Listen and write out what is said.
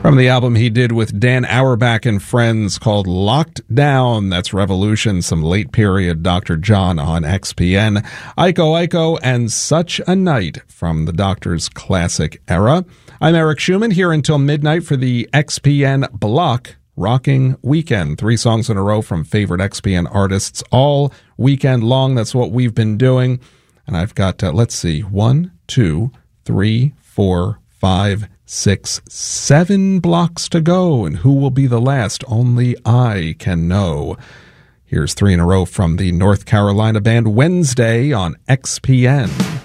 From the album he did with Dan Auerbach and friends called Locked Down, that's Revolution, some late period Dr. John on XPN. Iko and Such a Night from the Doctor's classic era. I'm Eric Schumann, here until midnight for the XPN Block Rocking Weekend. 3 songs in a row from favorite XPN artists all weekend long. That's what we've been doing. And I've got, 1, 2, 3, 4, 5, 6, 7 blocks to go. And who will be the last? Only I can know. Here's 3 in a row from the North Carolina band Wednesday on XPN.